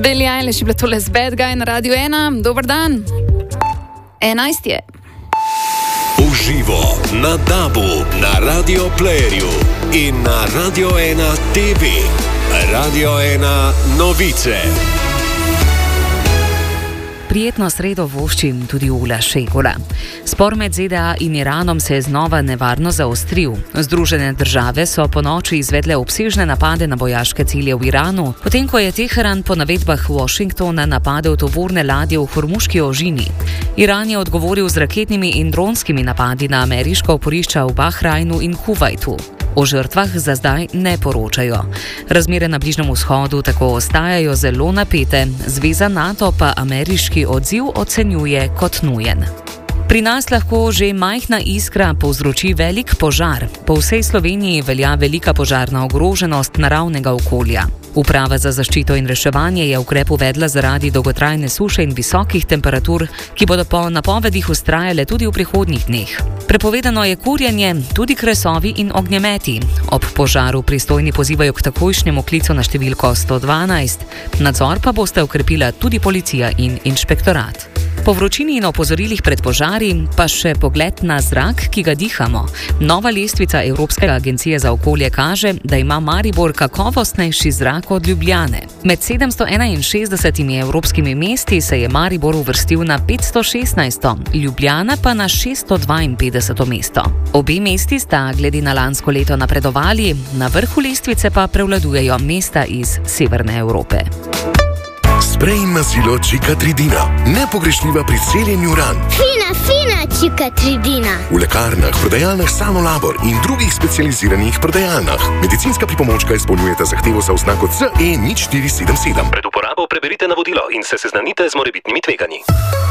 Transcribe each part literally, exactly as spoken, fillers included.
Billie Eilish je bila tole z Bad Guy na Radio ena. Dober dan. enajst je. Uživo na Dabu, na Radio Playerju in na Radio ena T V. Radio ena novice. Prijetno sredo voščim tudi Ula Šegola. Spor med Z D A in Iranom se je znova nevarno zaostril. Združene države so ponoči izvedle obsežne napade na vojaške cilje v Iranu, potem ko je Teheran po navedbah Washingtona napadel tovorne ladje v Hormuški ožini. Iran je odgovoril z raketnimi in dronskimi napadi na ameriška oporišča v Bahrajnu in Kuvajtu. O žrtvah za zdaj ne poročajo. Razmere na Bližnjem vzhodu tako ostajajo zelo napete, Zveza NATO pa ameriški odziv ocenjuje kot nujen. Pri nas lahko že majhna iskra povzroči velik požar. Po vsej Sloveniji velja velika požarna ogroženost naravnega okolja. Uprava za zaščito in reševanje je ukrep uvedla zaradi dolgotrajne suše in visokih temperatur, ki bodo po napovedih vztrajale tudi v prihodnjih dneh. Prepovedano je kurjenje, tudi kresovi in ognjemeti. Ob požaru pristojni pozivajo k takojšnjemu klicu na številko sto dvanajst. Nadzor pa boste okrepila tudi policija in inšpektorat. Po vročini in opozorilih pred požari pa še pogled na zrak, ki ga dihamo. Nova lestvica Evropske agencije za okolje kaže, da ima Maribor kakovostnejši zrak od Ljubljane. Med sedemsto enainšestdesetimi evropskimi mesti se je Maribor uvrstil na petsto šestnajsto, Ljubljana pa na šeststo dvainpetdeseto mesto. Obe mesti sta glede na lansko leto napredovali, na vrhu lestvice pa prevladujejo mesta iz severne Evrope. Sprej in mazilo Cikatridina. Nepogrešljiva pri celjenju ran. Fina, fina Cikatridina. V lekarnah, prodajalnah Sanolabor in drugih specializiranih prodajalnah. Medicinska pripomočka izpolnjujeta zahtevo za oznako C E nič štiri sedem sedem. Pred uporabo preberite navodilo in se seznanite z morebitnimi tveganji.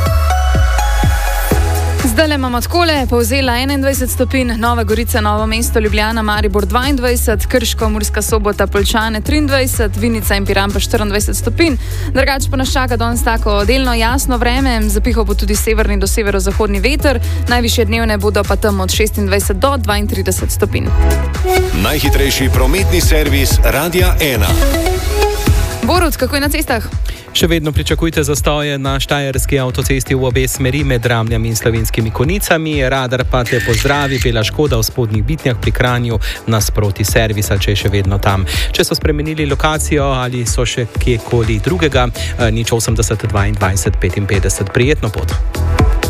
Zdaj imamo takole, Povzela enaindvajset stopinj, Nova Gorica, Novo mesto, Ljubljana, Maribor dvaindvajset, Krško, Murska Sobota, Poljčane triindvajset, Vinica in Piran pa štiriindvajset stopinj. Drugače pa nas čaka danes tako delno jasno vreme, zapihal bo tudi severni do severozahodni veter, najvišje dnevne bodo pa tam od šestindvajset do dvaintrideset stopinj. Najhitrejši prometni servis Radia ena. Borut, kako je na cestah? Še vedno pričakujte zastoje na štajerski avtocesti v obe smeri med Ramljami in Slovenskimi Konicami. Radar pa te pozdravi, Bela Škoda v Spodnjih Bitnjah pri Kranju nasproti servisa, če je še vedno tam. Če so spremenili lokacijo ali so še kjekoli drugega, nič osemdeset dvaindvajset petinpetdeset. Prijetno pot.